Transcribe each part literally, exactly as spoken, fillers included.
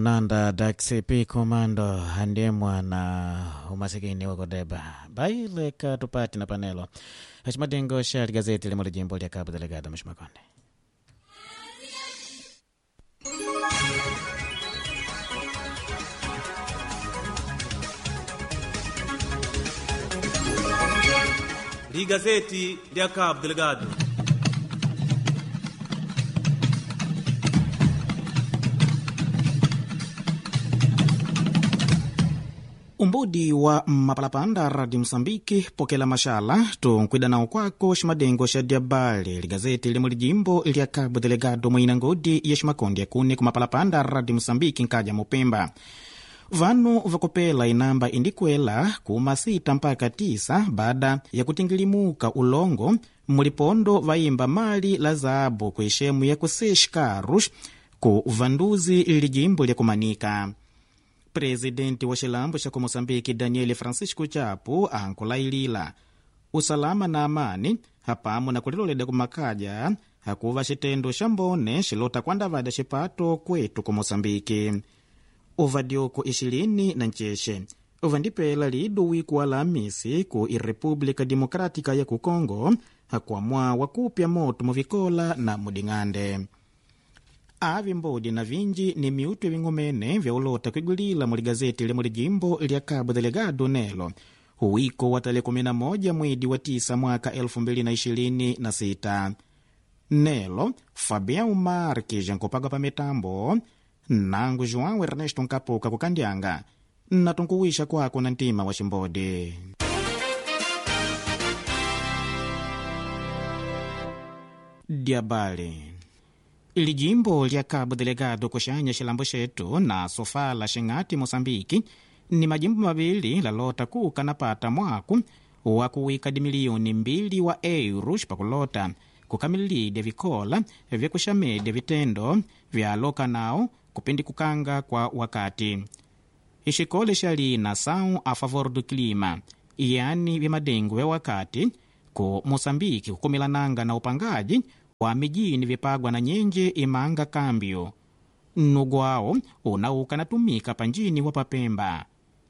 unanda daxipi komando handemwa na umasikini wako deba baile ka tupati na panelo hashmadengo shari gazeti limole jimbo lya Cabo Delgado mshimakonde. Ligazeti lya Cabo Delgado. Umbudi wa mapalapanda radi Msambiki pokela mashala tunkwida nao kwako shimadengo sha diabali ligazeti limuli jimbo lya Cabo Delgado mwina ngodi ya shimakondi ya kune kumapalapanda radi Msambiki nkaja mupemba. Vanu vakopela inamba indikwela kuma sita mpaka tisa baada ya kutingilimuka ulongo mulipondo vaimba mali la zaabu kuishemu ya kuseshkarush ku vanduzi lijimbo lya kumanika. Presidenti wa shilambo cha Mosambiki Daniel Francisco Chapo ankulailila usalama na amani hapamu na kuliloleda kumakaja hakuva shitendo shambone shilota kwanda vada shipato kwetu ku Mosambiki. Uvadioko ishirini na ncheshe uvandipela lidu wiku Alhamisi ku Republika Demokratika ya Kukongo hakuamua wakupya moto muvikola na mudingande. Avi mbodi na vinji ni miutu vingomene vya ulota kwigulila muli gazeti limuli jimbo lya Cabo Delgado nelo huwiko wa tarehe kumi na moja mwezi wa tisa mwaka elfu mbili na ishirini na sita. Nelo Fabian Marques jankopaga pa mitambo nangu João Ernesto Nkapuka kukandyanga na tunkuwisha kwako na ntima wa shimbodi. Diabali ili jimbo lya Cabo Delgado kushanya shilambo shetu na Sofala shingati Mosambiki ni majimbo mabili lalota kuka napata mwaku wa kuwika di milioni mbili wa euros pakulota kukamilide vikola vya kushamede vitendo vya loka nao kupindi kukanga kwa wakati. Ishikole shali na sao a favor do clima yani vya madengo ya wakati ku Mosambiki kukumilananga na upangaji wa mijini vipagwa na nyenje imanga kambio nugwao unauka natumika panjini wa papemba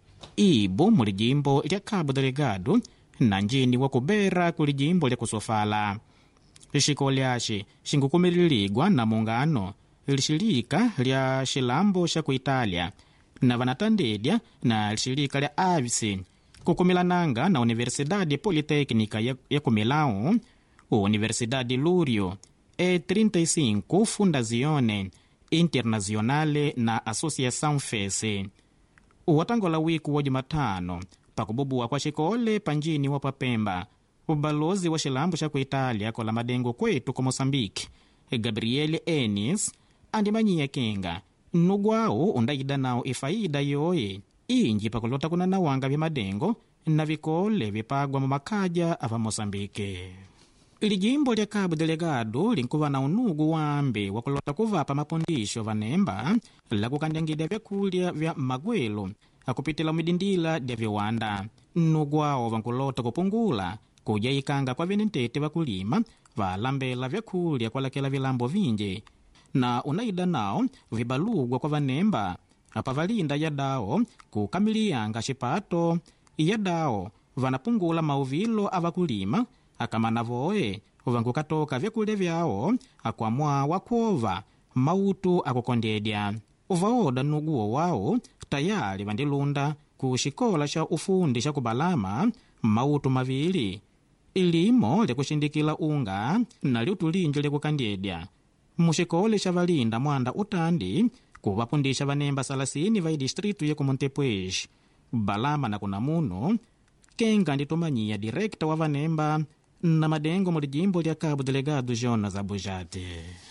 ibu muli jimbo lya Cabo Delgado na njini wa kubera kuli jimbo lya kusofala. Shikolyashi shingukumililigwa na mungano lishilika lya shilambo sha ku Italia na vanatandedya na lishilika lya Avisi kukumilananga na Universidade Politécnica ya, ya Kumilao, Universidade Lúrio, E trinta e cinco Fundazione Internazionale na Associação Fese. Uwatangola wiku wa Jumatano pakububuwa kwa shikole panjini wa papemba ubalozi wa shilambo sha ku Italia kola madengo kwetu ku Mosambiki Gabriele Enis andimanyia kenga nugwao undaida nao ifaida yoye inji pakulota kuna na wanga vya madengo na vikole vipagwa mumakaja ava Mosambike. Ili jimbo lya Cabo Delgado linkuva na unugu wambe wakulota kuvapa mapondisho vanemba la kukandangida vyakulya vya magwelo akupitila midindila dya viwanda. Nugwao vankulota kupungula kuja ikanga kwa venentete vakulima valambela vyakulya kwalakela vilambo vinje na unaida nao vibalugwa kwa vanemba apa valinda yadao kukamiliyanga shipato yadao vanapungula mauvilo avakulima akamana voe vankukatoka vyakulya vyao akwamwa wakuova mautu akukondedya uvaoda nuguo wao tayari vandilunda ku shikola sha ufundi sha kubalama mautu mavili ilimo likushindikila unga na liutulinjo likukandedya mushikole sha valinda mwanda utandi kuvapundisha vanemba salasini vai distritu ya Montepuez balama na kuna muno kenga nditumanyia direkta wa vanemba na madengo muli jimbo lya Cabo Delgado Jonas Abujate.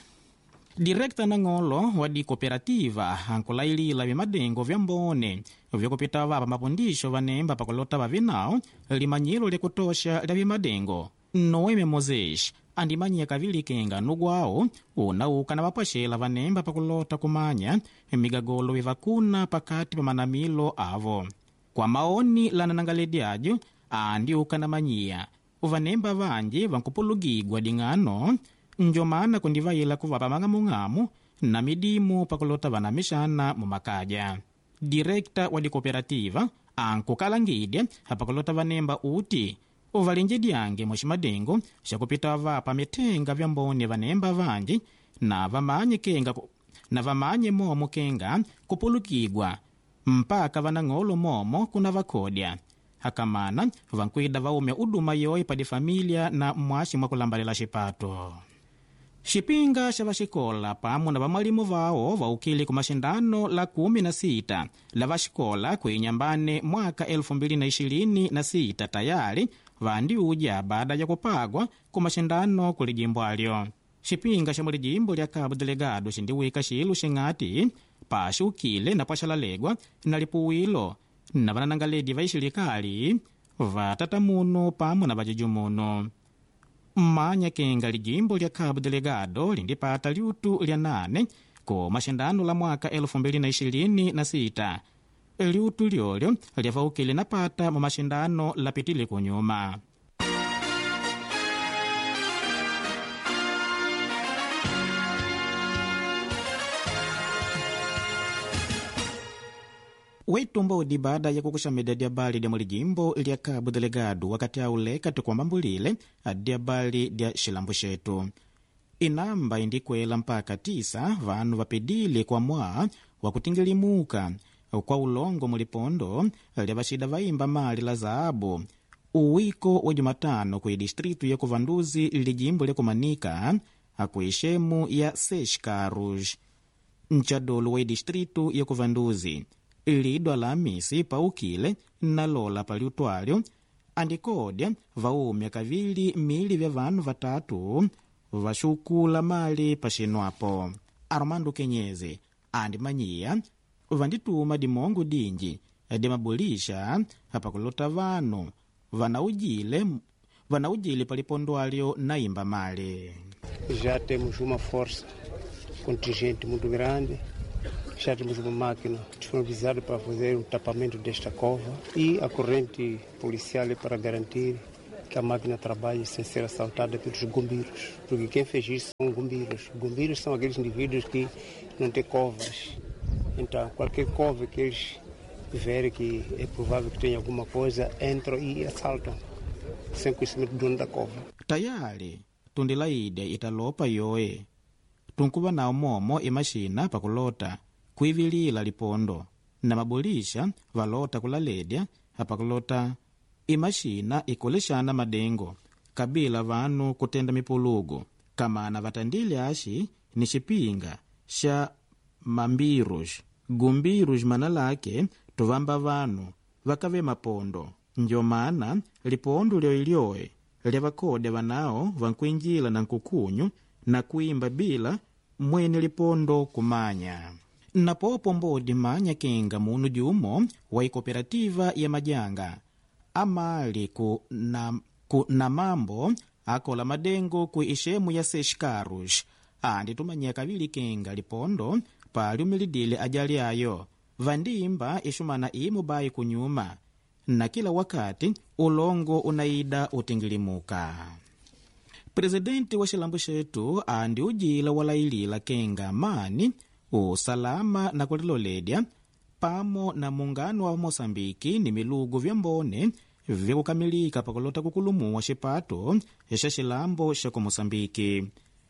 Direkta na ngolo wa di kooperativa ankulailila vya madengo vya mbone vya kupita vapa mapundisho vanemba pakulota vavinao limanyilo lya kutosha lya vya madengo. Noeme Moses andimanyia kavili kenga nugwao unauka na vapashela vanemba pakulota kumanya migagolo vivakuna pakati pa manamilo avo. Kwa maoni lana nangaledyajo andiuka na manyia uvanemba vanji vankupulugigwa dingano njomana kundivayila kuvapa mang'amu-ng'amu na midimu pakulota vana mixana mumakaja. Direkta wa dikooperativa ankukalangidya apakulota vanemba uti uvalinje dyange muximadengo xakupita vapa mitenga vyambone vanemba vanji na vamanye kenga na vamanye momo kenga kupulukigwa mpaka vanang'olo momo kuna vakodya hakamana vankwida vaume uduma yoyi pa difamilia na mwaxi mwakulambalela xipato. Xipinga xa vaxikola pamwe na vamwalimu vao vaukile ku maxindano la kumi na sita la vaxikola kuinyambane mwaka elfu mbili na ishirini na sita tayari vandi uja baada ya kupagwa ku maxindano kuli jimbo alyo. Xipinga xa muli jimbo lya Cabo Delegado xindiwika xilu xing'ati paxiukile na paxalalegwa na lipuwilo na vananangaledi va ixilekali vatatamuno pamwe na vajejumuno. Mmanya kenga lijimbo lya Cabo Delegado lindipata liutu lya nane ku maxindano la mwaka elfu mbili na ishirini na sita. Liutu lyolyo lyavaukile napata mu maxindano lapitile kunyuma. Weitumbodi baada ya kukushamida diabali dia mulijimbo lya Cabo Delegado wakati auleka tukwambambulile diabali dia xilambo xetu. Inamba indikwela mpaka tisa vanu vapidile kwa mwa wakutingilimuka kwa ulongo mulipondo lya vaxida vaimba mali la zaabu uwiko wa Jumatano kwi distritu ya Kuvanduzi lijimbo lya Kumanika akuishemu ya Seixcarros. Nchadolo wa distritu ya Kuvanduzi ilidwa Alhamisi paukile na lola paliutwalyo andikodya vaumya kavili mili vya vanu vatatu vaxukula mali paxinwapo. Armando Kenyezi andimanyiya vandituma dimongo dinji dimabulisha apakulota vanu vanaujile vanaujile palipondwalyo na imba mali. Já temos uma força contingente muito grande. Já temos uma máquina disponibilizada para fazer o tapamento desta cova e a corrente policial para garantir que a máquina trabalhe sem ser assaltada pelos gombeiros. Porque quem fez isso são gombeiros. Gombeiros são aqueles indivíduos que não têm covas. Então, qualquer cova que eles verem que é provável que tenha alguma coisa, entram e assaltam, sem conhecimento do dono da cova. Tayari, tundilaide italopa yoe. Tunkuva na momo imashina pakulota kuivilila lipondo na mabulisha valota kulaledya apakulota imashina ikoleshana madengo kabila vanu kutenda mipulugu kamana vatandile ashi ni xipinga xa mambiros gumbiros mana lake tuvamba vanu vakave mapondo njomana lipondo lyo ilyoe lya vakodya vanao vankuinjila na nkukunyu na kuimba bila mwene lipondo kumanya. Napopo mbodi manya kenga munu jumo wa kooperativa ya majanga amali ku na, ku na mambo akola madengo ku ishemu ya Seixcarros andi tumanya kavili kenga lipondo pali umilidile ajali ayo vandimba ishumana imu bayi kunyuma na kila wakati ulongo unaida utingilimuka. Presidenti wa xilambo xetu andi ujila walailila kenga mani usalama na kuliloledya pamo na muungano wa Mosambiki ni milugu vyambone vyekukamilika pakulota kukulumu wa xipato xa xilambo xa ku Mosambiki.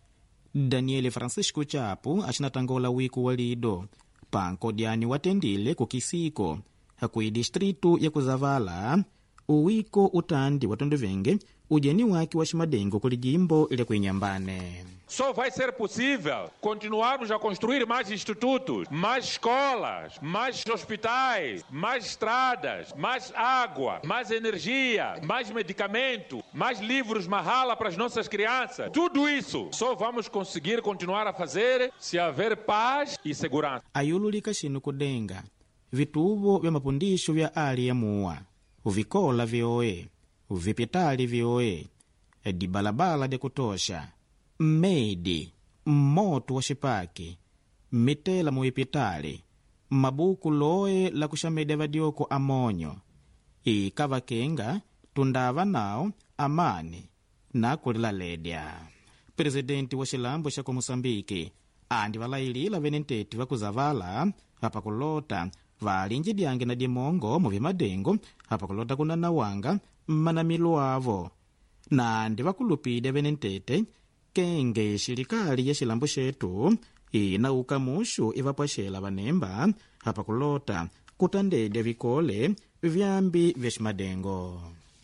Daniel Francisco Chapo axinatangola wiku walido pankodyani watendile kukisiko hakui distritu ya Kuzavala uwiko utandi watondovenge ujeni waki wa ximadengo kuli jimbo ile kuinyambane. Só vai ser possível continuarmos a construir mais institutos, mais escolas, mais hospitais, mais estradas, mais água, mais energia, mais medicamento, mais livros mahala para as nossas crianças. Tudo isso só vamos conseguir continuar a fazer se haver paz e segurança. Ayululika xinu kudenga vituvo vya mapundisho vya ali ya muwa uvikola vyoe uvipitali vyoe dibalabala de kutosha mmedi mmoto wa xipaki mitela muipitali mabuku loe la kuxamedya vadioko amonyo ikava kenga tundava nao amani na kulilaledya. Presidenti wa xilambo xa ku Mosambiki andi valailila venenteti vakuzavala apakulota valinji dyange na dimongo mu vimadengo apakulota kunanawanga mmanamilo avo na ndi vakulupide venentete kenge xirikali ya xilambo xetu inauka muxu ivapwaxela vanemba apakulota kutandedya vikole vyambi vya ximadengo.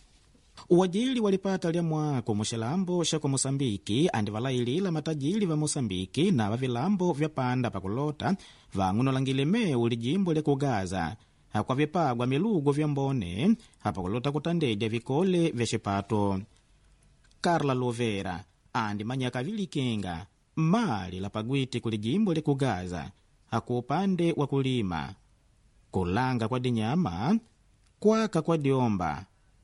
Uwajili walipata lya mwako muxilambo xa ku Mosambiki andi valailila matajili va Mosambiki na vavilambo vya panda pakulota vang'unolangile meu lijimbo lya kugaza akwa vipagwa milugo vya mbone apakulota kutandedya vikole vya xipato. Carla Lovera andi manyaka vilikenga mali la pagwiti kulijimbo lya kugaza aku upande wa kulima kulanga kwa dinyama kwaka kwa diomba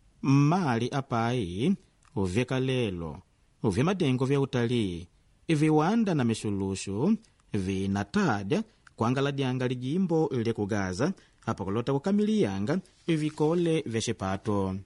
mali apai uvyekalelo uvye vya utalii viwanda na mishuluxu vinatadya kuangala dyanga lijimbo lya kugaza apakulota kukamiliyanga vikole vya xipato.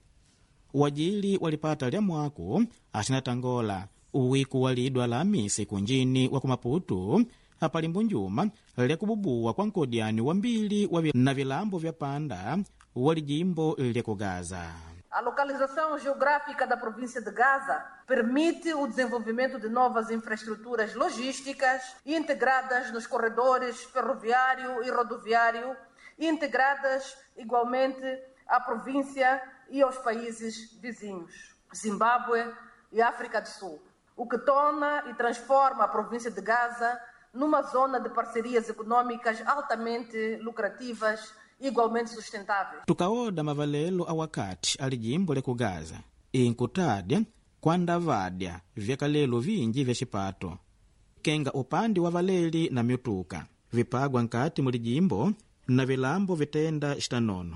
Wajili walipata lya mwaku axinatangola uwiku walidwa Alamisi kunjini wa kumaputu apalimbu njuma lya kububuwa kwa nkodyani wa mbili wa na vilambo vya panda wa lijimbo lya kugaza. A localização geográfica da província de Gaza permite o desenvolvimento de novas infraestruturas logísticas integradas nos corredores ferroviário e rodoviário, integradas igualmente à província e aos países vizinhos, Zimbábue e África do Sul, o que torna e transforma a província de Gaza numa zona de parcerias econômicas altamente lucrativas igualmente sustentável. Tukaoda mavalelo a wakati alijimbo lya kugaza inkutadya kwandavadya vyakalelo vinji vya xipato kenga upandi wa valeli na myutuka vipagwa nkati mu lijimbo na vilambo vitenda xitanono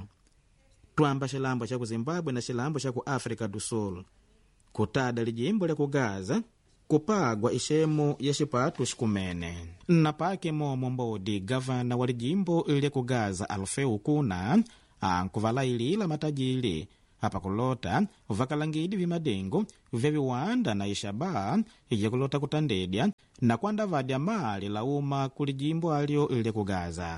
twamba xilambo xa ku Zimbabwe na xilambo xa ku África do Sul. Kutada lijimbo lya kugaza kupagwa ixemo ya xipato xikumene napake momo mbodi gavana wa lijimbo lya kugaza Alfeu Kuna ankuvalailila matajili apakulota vakalangidi vimadengo vya viwanda na ixaba yakulota kutandedya na kuandavadya mali lauma ku lijimbo alyo lya kugaza.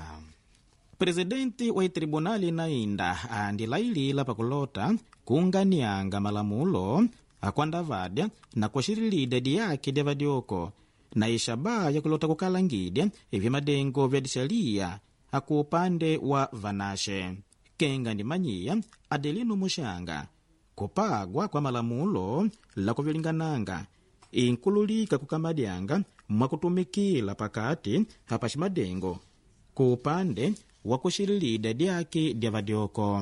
Presidenti wa tribunali inainda andilailila pakulota kunganianga malamulo akuandavadya na kuxirilida diyake dya vadyoko na ixaba yakulota kukalangidya ivyimadengo vya dixaliya aku upande wa Vanashe. Kenga ndimanyiya Adelino Muxanga kupagwa kwa malamulo la kuvilingananga inkululika kukamadyanga mwakutumikila pakati hapa ximadengo ku upande wa kuxirilida dyake dya vadyoko.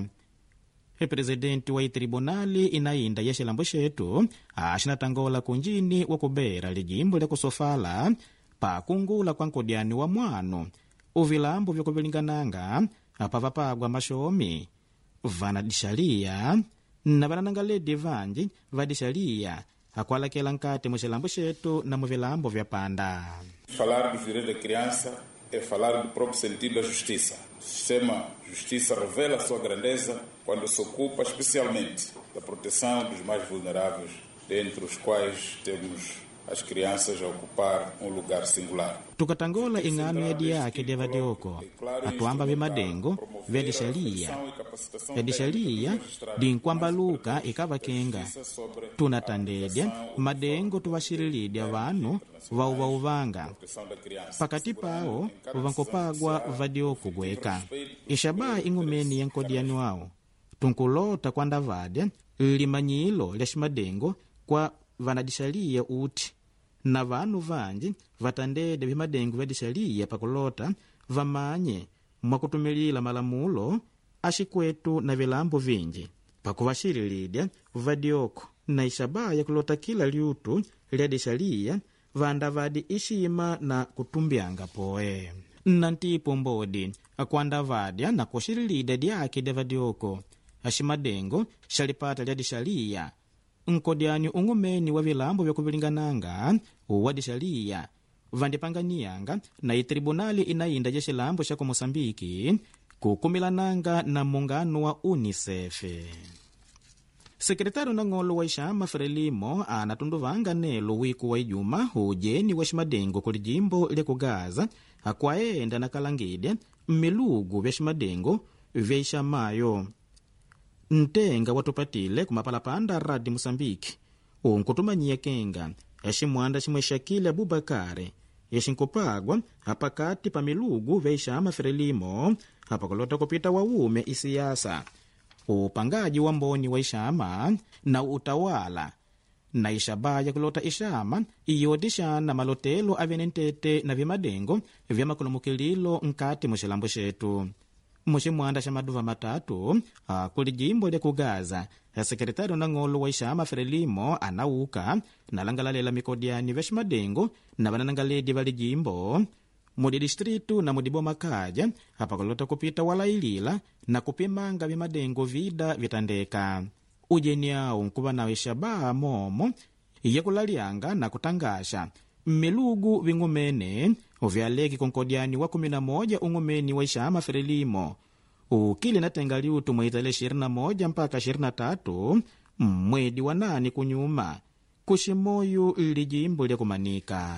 Presidenti wa tribunali inainda ya xilambo xetu axinatangola kunjini wa kubera lijimbo lya kusofala pa kungula kwa nkodyani wa mwanu uvilambo vya kuvilingananga apa vapagwa maxomi vana dixaliya na vananangaledi vanji va dixaliya akualakela nkati mu xilambo xetu na mu vilambo vya panda. Falar dos direitos da criança é falar do próprio sentido da justiça. O sistema justiça revela a sua grandeza quando se ocupa especialmente da proteção dos mais vulneráveis, dentre os quais temos as crianças a ocupar um lugar singular. Tukatangola ing'ano ya diyake dya vadyoko atuamba vimadengo vya dixaliya vya dixaliya dinkwambaluka ikavakenga tunatandedya madengo tuvaxirilidya vanu vauvauvanga pakati pao vankopagwa vadyoko gweka ixaba ing'umeni ya nkodyani wawo tunkulota kuandavadya limanyilo lya ximadengo kwa vanadixaliya uti na vanu vanji vatandede vimadengo vya dixaliya pakulota vamanye mwakutumilila malamulo axikwetu na vilambo vinji pakuvaxirilidya vadyoko na ixaba yakulota kila liutu lya dixaliya vandavadi ixima na kutumbyanga poe. Nantipo mbodi akuandavadya na kuxirilidya dyake dya vadyoko aximadengo xalipata lya dixaliya nkodyani ung'umeni wa vilambo vya kuvilingananga wa dixaliya vandipanganiyanga na itribunali inainda ja xilambo xa ku Mosambiki kukumilananga na mungano wa UNICEF. sekretário nang'olo wa ixama Frelimo anatunduvanga nelo wiku wa ijuma ujeni wa ximadengo kuli jimbo lya ku Gaza akwaenda na kalangidya mmilugu vya ximadengo vya ixamayo. Ntenga watupatile kumapalapanda radi Musambiki unkutumanyiya kenga eximwanda ximwe Shakile Abubakare yexinkupagwa apakati pa milugu vya ixama Frelimo apakulota kupita waume isiyasa upangaji wa mboni wa ixama na utawala na ixabaya kulota ixama iyotixana malotelo avenentete na vimadengo vya makulumukililo nkati muxilambo xetu. Muximwanda xa maduva matatu kuli jimbo lya ku Gaza sekretário nang'olo wa ixama Frelimo anauka nalangalalela mikodyani vya ximadengo na vananangaledi vali jimbo mudi distritu na mudi bomakaja apakulota kupita walailila na kupimanga vimadengo vida vitandeka. Ujeni ao nkuva nawe ixabaa momo yakulalianga na kutangasha milugu ving'umene uvyaleki konkodyani wa kumi na moja ung'umeni wa ixama Frelimo ukili natenga liutu mwitale ishirini na moja mpaka ishirini na tatu mwedi wa nani kunyuma kuximoyu lijimbo lya kumanika.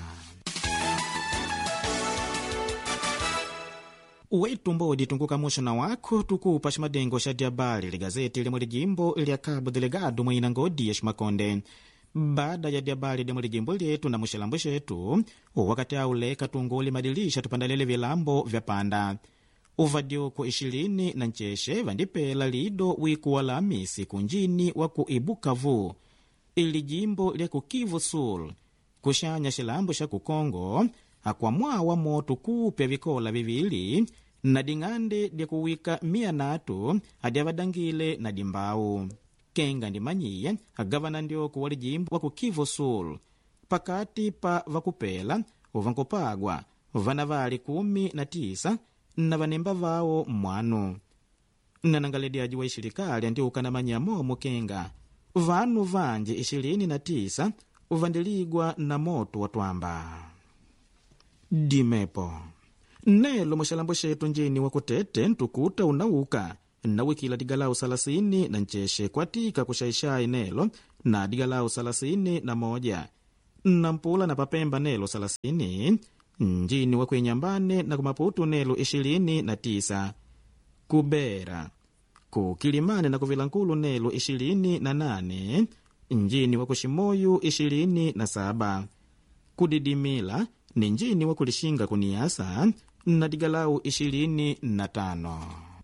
Wetu mbodi tunguka moshona wako tukupa ximadengo xa diabali ligazeti limwe lijimbo lya Cabo Delgado mwina ngodi ya ximakonde. Baada ya diabali limwe lijimbo lyetu na muxilambo xetu wakati auleka tunguli madilisha tupandalele vilambo vya panda uvadyoko ishirini na ncheshe vandipela lido wiku wa Lamisi kunjini wa ku Ibukavu ili jimbo lya ku Kivu Sul kuxanya xilambo xa ku Kongo akwamwa wa moto kupya vikola vivili na ding'ande lya kuwika mia natu adi avadangile na dimbau. Kenga ndimanyiye agavana ndyoko wali jimbo wa ku Kivu Sul pakati pa vakupela uvankupagwa vana vali kumi na tisa na vanemba vao mwanu. Nanangalediaji wa ixirikali andiuka na manyamomo kenga vanu vanji ishirini na tisa uvandiligwa na moto wa twamba. Dimepo nelo muxilambo xetu njini wa kutete ntukuta unauka na wikila digalau salasini na ncheshe kwatika kuxaixai nelo na digalau salasini na moja na mpula na papemba nelo salasini njini wa kwenyambane na kumaputu nelo ishirini na tisa kubera kukilimane na kuvilankulu nelo ishirini na nane njini wa kuximoyu ishirini na saba kudidimila ni njini wa kulishinga kuniasa na digalau ishirini na tano.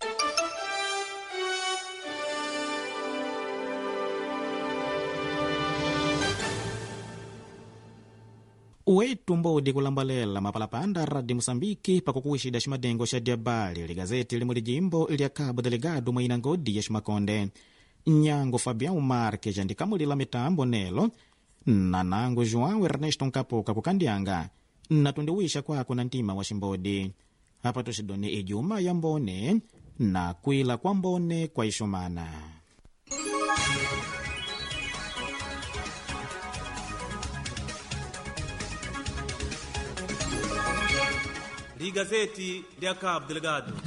Wetu mbodi kulambalela mapalapanda radi Musambiki pakukuishida ximadengo xa diabali ligazeti limwe lijimbo lya Cabo Delgado mwina ngodi ya ximakonde. Nyango Fabião Marques andikamulila mitambo nelo na nango João Ernesto Nkapoka kukandianga na tundiwisha kwako na ntima wa ximbodi hapa tuxidoni ijuma ya mbone na kwila kwa mbone kwa ixumana. Ligazeti lya Cabo Delgado.